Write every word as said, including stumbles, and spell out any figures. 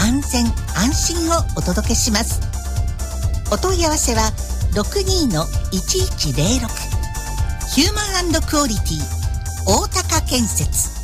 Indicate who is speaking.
Speaker 1: 安全安心をお届けします。お問い合わせは ろくにーのいちいちゼロろく ヒューマン&クオリティ大高建設。